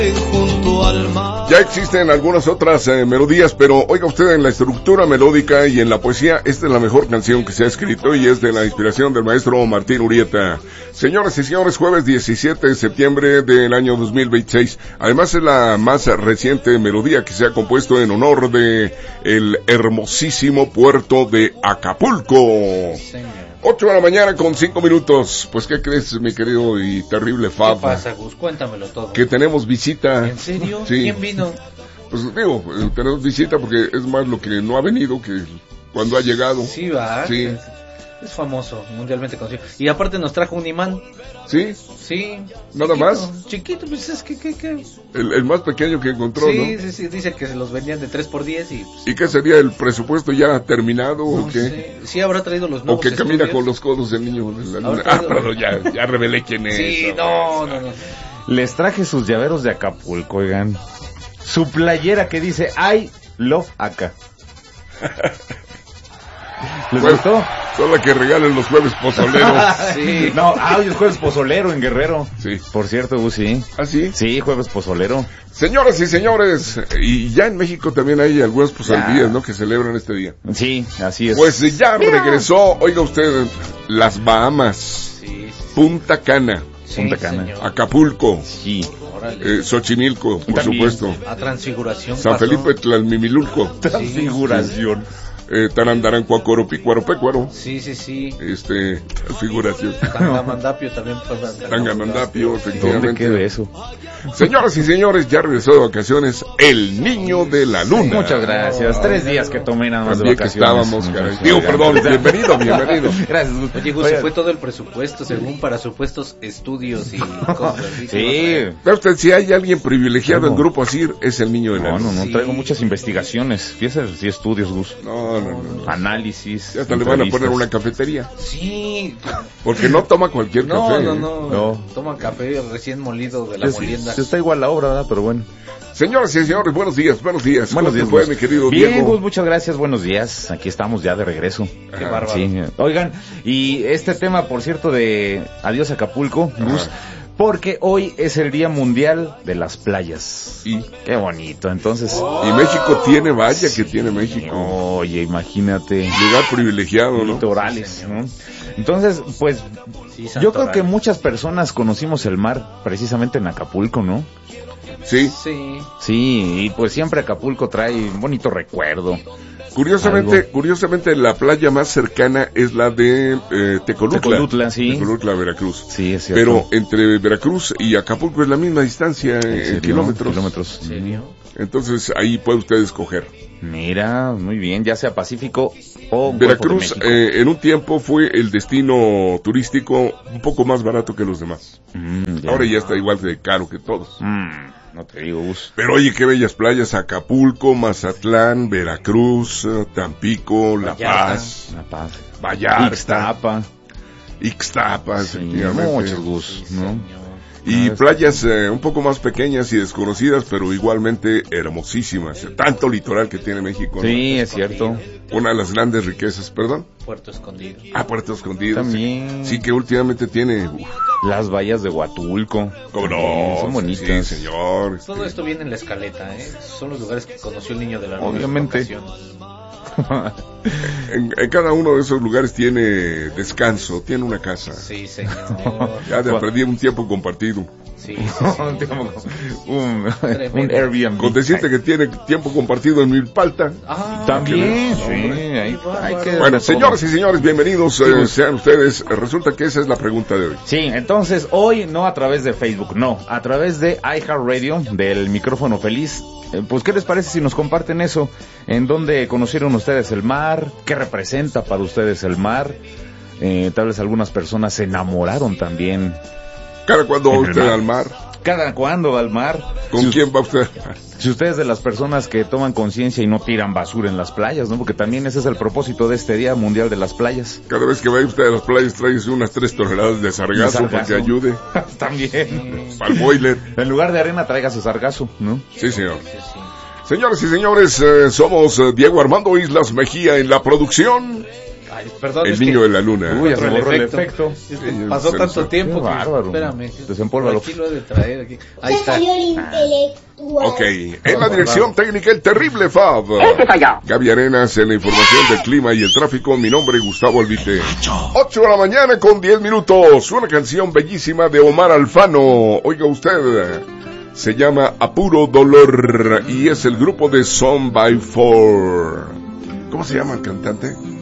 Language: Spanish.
junto al mar. Ya existen algunas otras melodías, pero oiga usted, en la estructura melódica y en la poesía, esta es la mejor canción que se ha escrito y es de la inspiración del maestro Martín Urieta. Señoras y señores, jueves 17 de septiembre del año 2026. Además es la más reciente melodía que se ha compuesto en honor de el hermosísimo puerto de Acapulco. 8 de la mañana con 5 minutos. Pues, ¿qué crees, mi querido y terrible Fab? ¿Qué pasa, Gus? Cuéntamelo todo. Que tenemos visita. ¿En serio? Sí. ¿Quién vino? Pues digo, tenemos visita porque es más lo que no ha venido que cuando ha llegado. Sí, va. Sí. Es famoso, mundialmente conocido. Y aparte nos trajo un imán. ¿Sí? Sí. ¿Nada más? Chiquito, pues es que... El más pequeño que encontró, sí, ¿no? sí, dice que se los vendían de 3x10 y... Pues, ¿Y qué sería el presupuesto ya terminado no o qué? sé. Sí, habrá traído los nuevos O que camina estudios. con los codos el niño de la luna. Traído... pero ya revelé quién es. Sí, no. Les traje sus llaveros de Acapulco, oigan. Su playera que dice I love Aca. ¿Les Pues, gustó? son la que regalen los jueves pozoleros. Sí. No, hoy es jueves pozolero en Guerrero. Sí. Por cierto, Gus, sí. ¿Ah, sí? Sí, jueves pozolero. Señoras y señores, y ya en México también hay algunas pozolías, ¿no? Que celebran este día. Sí, así es. Pues ya regresó, oiga usted, las Bahamas, Sí. Punta Cana, Punta Cana. Señor. Acapulco, Sí. Órale. Xochimilco, por También. supuesto, A Transfiguración San pasó. Felipe Tlalmimilulco, Transfiguración. Tarandarán, Cuacuaro, Picuaro, Pécuaro, Sí. figuración, Tangamandapio también fue. Tangamandapio, ¿Dónde efectivamente. queda eso? Señoras y señores, ya regresó de vacaciones el niño de la luna. Muchas gracias. 3 días que tomé nada más de También que vacaciones. estábamos, caray. Muchas Digo, gracias. perdón, bienvenido. Gracias, Gus. Oye, Gus, Oiga, se fue todo el presupuesto según para supuestos estudios y cosas así. Sí. Vea usted, si hay alguien privilegiado en No. Grupo Asir, es el niño de la luna. No, Sí. traigo muchas investigaciones. Fíjese, sí, estudios, Gus. No. Análisis. Ya hasta le van a poner entrevistas. una cafetería. Sí. Porque no toma cualquier café. No. Toma café recién molido de la Es- molienda. Está igual la obra, ¿verdad? Pero bueno. Señoras y señores, buenos días. Buenos ¿Cómo días, te fue, Gus. mi querido Bien, Diego? Gus, muchas gracias. Buenos días. Aquí estamos ya de regreso. Qué bárbaro. Sí. Oigan, y este tema, por cierto, de Adiós Acapulco, Gus, porque hoy es el Día Mundial de las Playas. Y Qué bonito. Entonces, México tiene, vaya que tiene México. oye, imagínate. Lugar privilegiado, ¿no? Litorales, ¿no? Entonces, pues, Sí, yo creo que Santoral. muchas personas conocimos el mar precisamente en Acapulco, ¿no? Sí. Sí. Sí, y pues siempre Acapulco trae un bonito recuerdo. Curiosamente, la playa más cercana es la de Tecolutla. Tecolutla, sí. Tecolutla, Veracruz. Sí, es cierto. Pero entre Veracruz y Acapulco es la misma distancia ¿En en serio? kilómetros. ¿En serio? Entonces ahí puede usted escoger. Mira, muy bien, ya sea Pacífico o Golfo de Veracruz México. en un tiempo fue el destino turístico un poco más barato que los demás. Ahora ya está igual de caro que todos. No te digo, Gus. Pero oye, qué bellas playas: Acapulco, Mazatlán, Veracruz, Tampico, La Vallarta. Paz, La Paz. Vallarta, Ixtapa. Ixtapa, Sí, efectivamente. muchos, Gus, ¿no? Y playas un poco más pequeñas y desconocidas, pero igualmente hermosísimas. Tanto litoral que tiene México, ¿no? Sí, es cierto. Una de las grandes riquezas, perdón. Puerto Escondido. Puerto Escondido. También. Sí, que últimamente tiene... Las bahías de Huatulco. ¿Cómo no? Son bonitas. Sí, señor. Todo esto viene en la escaleta, ¿eh? Son los lugares que conoció el niño de la luna. Obviamente. en esta ocasión. En cada uno de esos lugares tiene descanso, tiene una casa. Sí, señor. Ya de aprendí un tiempo compartido. Sí. un Tremendo. Airbnb. Con decirte que tiene tiempo compartido en Milpalta. También, Sí, sí, hay que... Bueno, de señoras todo. y señores, bienvenidos sean ustedes. Resulta que esa es la pregunta de hoy. Sí, entonces hoy no a través de Facebook, no, a través de iHeartRadio, del micrófono feliz. Pues, ¿qué les parece si nos comparten eso? ¿En dónde conocieron ustedes el mar? ¿Qué representa para ustedes el mar? Tal vez algunas personas se enamoraron también. ¿Cada cuándo va ¿En usted el mar? al mar? ¿Cada cuándo va al mar? ¿Con quién va usted? Si usted es de las personas que toman conciencia y no tiran basura en las playas, ¿no? Porque también ese es el propósito de este Día Mundial de las Playas. Cada vez que vaya usted a las playas, tráigase unas 3 toneladas de sargazo para que ayude También. al boiler. En lugar de arena, tráigase sargazo, ¿no? Sí, señor. Señoras y señores, somos Diego Armando Islas Mejía en la producción. Ay, perdón, el es niño que... de la luna. Uy, ya se el borró el efecto. efecto. Pasó Se tanto nos- tiempo Qué que... bárbaro. Espérame. Desempólvalo. Aquí lo he de traer. Aquí. Ahí Se está. salió el intelectual. Ok, en la dirección técnica el terrible Fab. Gaby Arenas en la información del clima y el tráfico. Mi nombre es Gustavo Albite. 8 de la mañana con 10 minutos. Una canción bellísima de Omar Alfano. Oiga usted, se llama A Puro Dolor y es el grupo de Son by Four. ¿Cómo se llama el cantante?